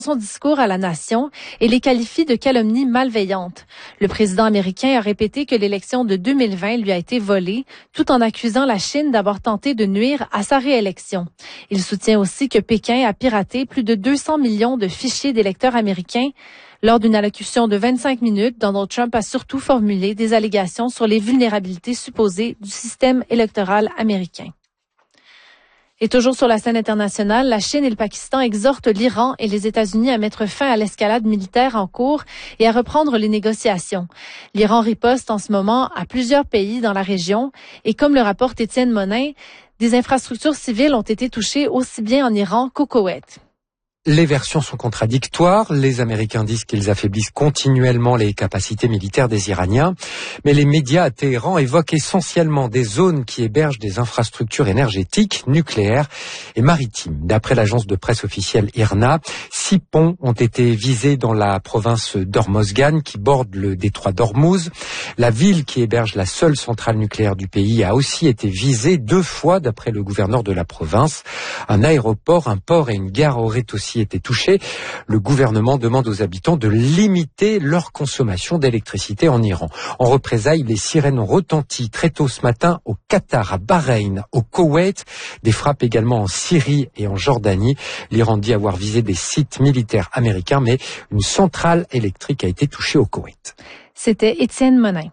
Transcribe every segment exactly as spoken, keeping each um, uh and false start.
son discours à la nation et les qualifie de calomnie malveillante. Le président américain a répété que l'élection de deux mille vingt lui a été volée, tout en accusant la Chine d'avoir tenté de nuire à sa réélection. Il soutient aussi que Pékin a piraté plus de deux cents millions de fichiers d'électeurs américains. Lors d'une allocution de vingt-cinq minutes, Donald Trump a surtout formulé des allégations sur les vulnérabilités supposées du système électoral américain. Et toujours sur la scène internationale, la Chine et le Pakistan exhortent l'Iran et les États-Unis à mettre fin à l'escalade militaire en cours et à reprendre les négociations. L'Iran riposte en ce moment à plusieurs pays dans la région et comme le rapporte Étienne Monin, des infrastructures civiles ont été touchées aussi bien en Iran qu'au Koweït. Les versions sont contradictoires. Les Américains disent qu'ils affaiblissent continuellement les capacités militaires des Iraniens. Mais les médias à Téhéran évoquent essentiellement des zones qui hébergent des infrastructures énergétiques, nucléaires et maritimes. D'après l'agence de presse officielle I R N A, six ponts ont été visés dans la province d'Hormozgan qui borde le détroit d'Ormuz. La ville qui héberge la seule centrale nucléaire du pays a aussi été visée deux fois d'après le gouverneur de la province. Un aéroport, un port et une gare auraient aussi été touchés. Le gouvernement demande aux habitants de limiter leur consommation d'électricité en Iran. En représailles, les sirènes ont retenti très tôt ce matin au Qatar, à Bahreïn, au Koweït, des frappes également en Syrie et en Jordanie. L'Iran dit avoir visé des sites militaires américains, mais une centrale électrique a été touchée au Koweït. C'était Étienne Monin.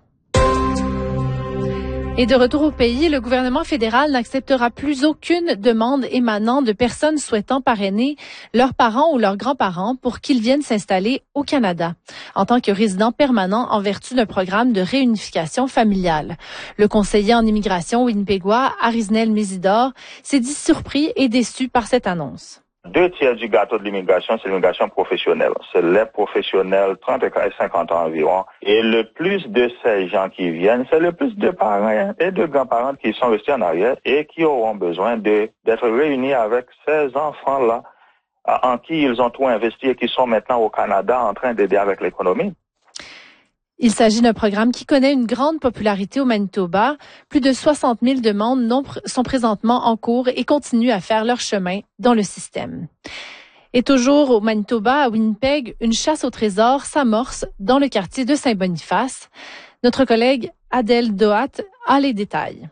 Et de retour au pays, le gouvernement fédéral n'acceptera plus aucune demande émanant de personnes souhaitant parrainer leurs parents ou leurs grands-parents pour qu'ils viennent s'installer au Canada en tant que résidents permanents en vertu d'un programme de réunification familiale. Le conseiller en immigration winnipégois, Arisnel Mésidor, s'est dit surpris et déçu par cette annonce. Deux tiers du gâteau de l'immigration, c'est l'immigration professionnelle. C'est les professionnels, trente et cinquante ans environ. Et le plus de ces gens qui viennent, c'est le plus de parents et de grands-parents qui sont restés en arrière et qui auront besoin de, d'être réunis avec ces enfants-là en qui ils ont trop investi et qui sont maintenant au Canada en train d'aider avec l'économie. Il s'agit d'un programme qui connaît une grande popularité au Manitoba. Plus de soixante mille demandes non pr- sont présentement en cours et continuent à faire leur chemin dans le système. Et toujours au Manitoba, à Winnipeg, une chasse au trésor s'amorce dans le quartier de Saint-Boniface. Notre collègue Adèle Doat a les détails.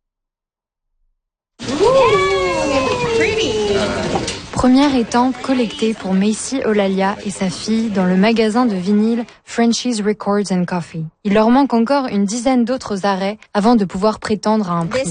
Première étampe collectée pour Macy Olalia et sa fille dans le magasin de vinyle Frenchie's Records and Coffee. Il leur manque encore une dizaine d'autres arrêts avant de pouvoir prétendre à un prix.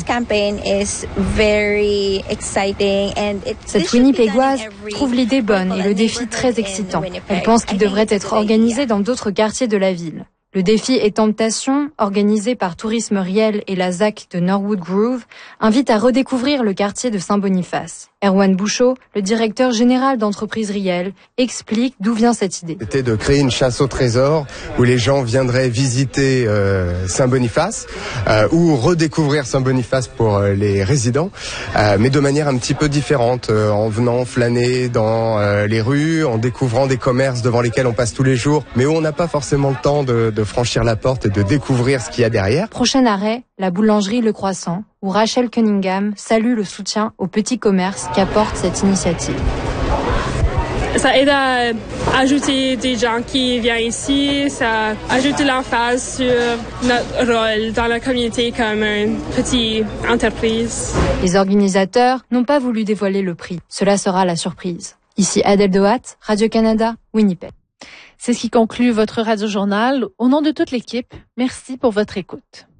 Cette Winnipégoise trouve l'idée bonne et le défi très excitant. Elle pense qu'il devrait être organisé dans d'autres quartiers de la ville. Le défi et Temptation, organisé par Tourisme Riel et la Z A C de Norwood Grove, invite à redécouvrir le quartier de Saint-Boniface. Erwan Bouchot, le directeur général d'entreprise Riel, explique d'où vient cette idée. C'était de créer une chasse au trésor où les gens viendraient visiter euh, Saint-Boniface euh, ou redécouvrir Saint-Boniface pour euh, les résidents, euh, mais de manière un petit peu différente, euh, en venant flâner dans euh, les rues, en découvrant des commerces devant lesquels on passe tous les jours, mais où on n'a pas forcément le temps de, de franchir la porte et de découvrir ce qu'il y a derrière. Prochain arrêt, la boulangerie Le Croissant, où Rachel Cunningham salue le soutien aux petits commerces qu'apporte cette initiative. Ça aide à ajouter des gens qui viennent ici, ça ajoute de l'emphase sur notre rôle dans la communauté comme une petite entreprise. Les organisateurs n'ont pas voulu dévoiler le prix. Cela sera la surprise. Ici Adèle Doat, Radio-Canada, Winnipeg. C'est ce qui conclut votre Radio-journal. Au nom de toute l'équipe, merci pour votre écoute.